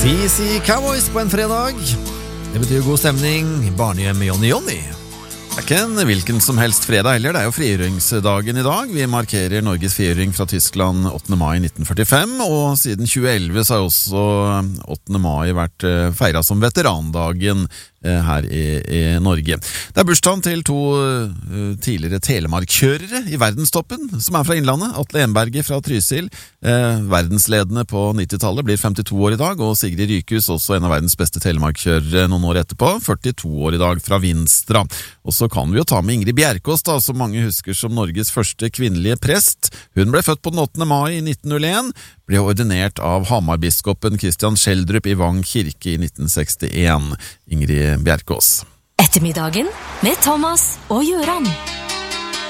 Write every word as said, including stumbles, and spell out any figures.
C C Cowboys på en fredag. Det betyr god stemning, barnehjem med Johnny Johnny. Det er ikke en hvilken som helst fredag heller, det er jo frigjøringsdagen i dag. Vi markerer Norges frigjøring fra Tyskland åttende mai nitten førtifem, og siden tjue elleve så har også åttende mai vært feiret som veterandagen her i, i Norge. Det er bursdagen til to uh, tidligere telemarkkjørere i verdenstoppen, som er fra Innlandet. Atle Enberget fra Trysil, uh, verdensledende på nittitallet, blir femtito år i dag, og Sigrid Rykhus, også en av verdens beste telemarkkjørere noen år etterpå, førtito år i dag fra Vinstra. Og så kan vi jo ta med Ingrid Bjerkås, da, som mange husker som Norges første kvinnelige prest. Hun ble født på den åttende mai i nitten null en, ble ordinert av Hamar-biskopen Christian Schjelderup i Vang kirke i nitten sekstien. Ingrid Bjerkås. Ettermiddagen med Thomas og Jøran.